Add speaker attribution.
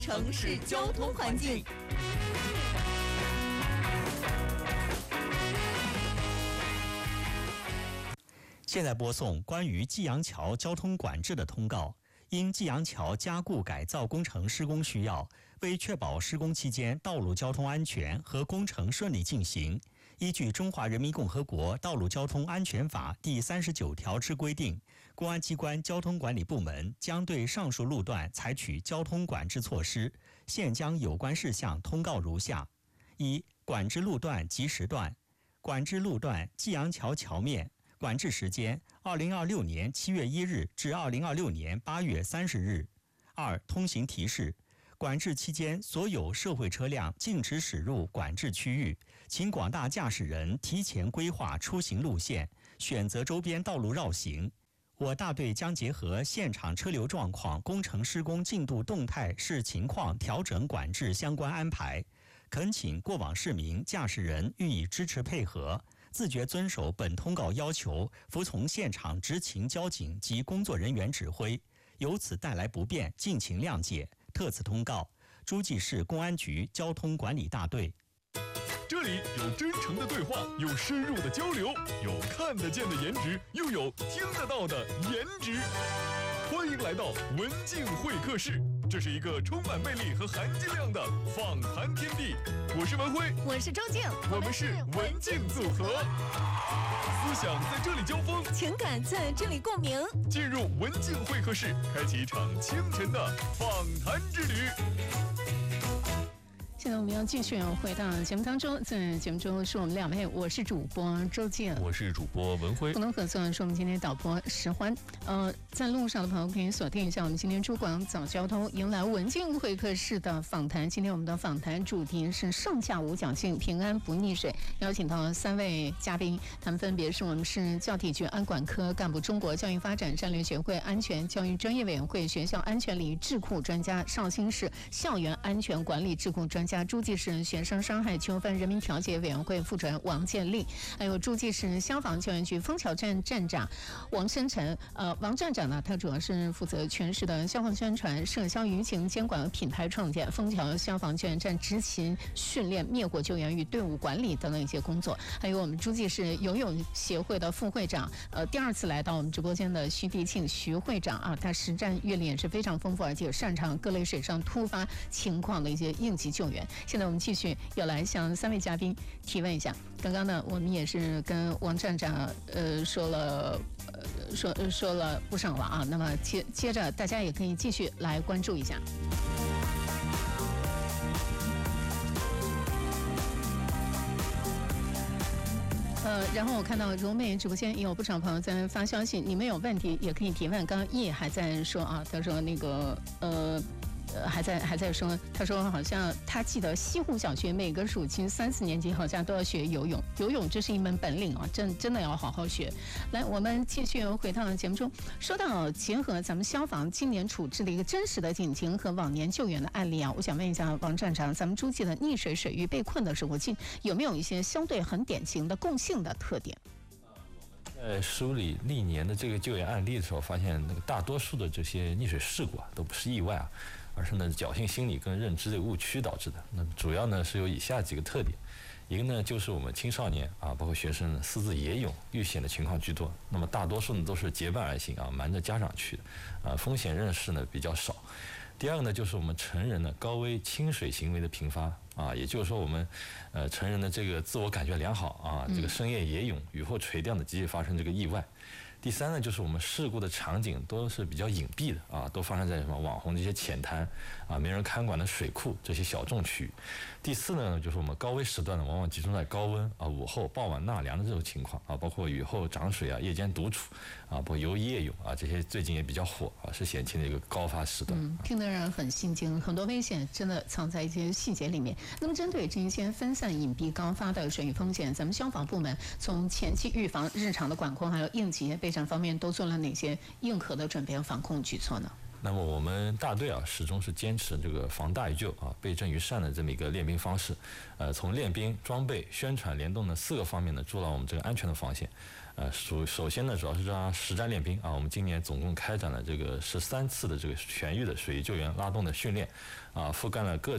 Speaker 1: 城市交通环境。
Speaker 2: 现在播送关于济阳桥交通管制的通告。因济阳桥加固改造工程施工需要，为确保施工期间道路交通安全和工程顺利进行，依据《中华人民共和国道路交通安全法》第39条之规定，公安机关交通管理部门将对上述路段采取交通管制措施。现将有关事项通告如下：一、管制路段及时段。管制路段济阳桥桥面，管制时间2026年7月1日至2026年8月30日。二、通行提示。管制期间，所有社会车辆禁止驶入管制区域，请广大驾驶人提前规划出行路线，选择周边道路绕行。我大队将结合现场车流状况、工程施工进度动态视情况调整管制相关安排，恳请过往市民、驾驶人予以支持配合，自觉遵守本通告要求，服从现场执勤交警及工作人员指挥，由此带来不便，敬请谅解。特此通告，诸暨市公安局交通管理大队。
Speaker 3: 这里有真诚的对话，有深入的交流，有看得见的颜值，又有听得到的颜值。欢迎来到文静会客室，这是一个充满魅力和含金量的访谈天地。我是文辉，
Speaker 1: 我是周静，
Speaker 3: 我们是文静组合。思想在这里交锋，
Speaker 1: 情感在这里共鸣。
Speaker 3: 进入文静会客室，开启一场清晨的访谈之旅。
Speaker 4: 现在我们要继续回到节目当中，在节目中是我们两位，我是主播周静，
Speaker 3: 我是主播文辉。
Speaker 4: 共同合作是我们今天导播石欢。在路上的朋友可以锁定一下我们今天中广早交通迎来文静会客室的访谈。今天我们的访谈主题是上下无侥幸，平安不溺水。邀请到3位嘉宾，他们分别是我们市教体局安管科干部、中国教育发展战略协会安全教育专业委员会学校安全礼仪智库专家，绍兴市校园安全管理智库专家，诸暨市学生伤害纠纷人民调解委员会副主任王建立，还有诸暨市消防救援局枫桥站站长王生辰。王站长呢，他主要是负责全市的消防宣传、涉消舆情监管、品牌创建、枫桥消防救援站执勤训练、灭火救援与队伍管理等等一些工作。还有我们诸暨市游泳协会的副会长，第2次来到我们直播间的徐迪庆徐会长啊，他实战阅历也是非常丰富，而且擅长各类水上突发情况的一些应急救援。现在我们继续要来向3位嘉宾提问一下。刚刚呢，我们也是跟王站长说了不少了啊。那么接着大家也可以继续来关注一下。然后我看到柔美直播间也有不少朋友在发消息，你们有问题也可以提问。刚刚叶还在说啊，他说那个还在说，他说好像他记得西湖小学每个暑期3、4年级好像都要学游泳，游泳这是一门本领啊，真的要好好学。来，我们继续回到节目中，说到结合咱们消防今年处置的一个真实的警情和往年救援的案例啊，我想问一下王站长，咱们诸暨的溺水水域被困的时候，有没有一些相对很典型的共性的特点？
Speaker 5: 在梳理历年的这个救援案例的时候，发现那个大多数的这些溺水事故啊，都不是意外啊，而是呢侥幸心理跟认知的误区导致的。那主要呢是有以下几个特点，一个呢就是我们青少年啊，包括学生呢私自野泳遇险的情况居多。那么大多数呢都是结伴而行啊，瞒着家长去的，风险认识呢比较少。第二个呢，就是我们成人呢高危亲水行为的频发啊，也就是说我们成人的这个自我感觉良好啊，这个深夜野泳雨后垂钓的极易发生这个意外。第三呢，就是我们事故的场景都是比较隐蔽的啊，都发生在什么网红这些浅滩啊、没人看管的水库这些小众区域。第四呢，就是我们高危时段呢，往往集中在高温啊、午后傍晚纳凉的这种情况啊，包括雨后涨水啊、夜间独处啊，包括游夜泳啊，这些最近也比较火啊，是险情的一个高发时段。
Speaker 4: 听得让人很心惊，很多危险真的藏在一些细节里面。那么针对这些分散、隐蔽、高发的水域风险，咱们消防部门从前期预防、日常的管控，还有应急备战方面，都做了哪些硬核的准备和防控举措呢？
Speaker 5: 那么我们大队啊，始终是坚持这个防大于救啊、备战于善的这么一个练兵方式。从练兵、装备、宣传、联动的4个方面呢，筑牢我们这个安全的防线。首先呢，主要是让实战练兵啊。我们今年总共开展了这个13次的这个全域的水域救援拉动的训练，啊，覆盖了各